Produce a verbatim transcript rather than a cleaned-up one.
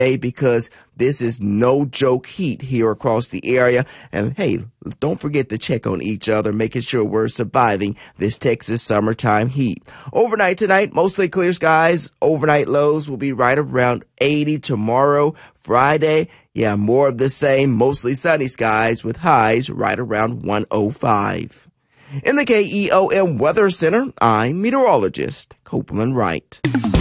because this is no joke heat here across the area. And hey, don't forget to check on each other, making sure we're surviving this Texas summertime heat. Overnight tonight, mostly clear skies. Overnight lows will be right around eighty. Tomorrow, Friday, yeah, more of the same, mostly sunny skies with highs right around one oh five. In the K E O M Weather Center, I'm meteorologist Copeland Wright.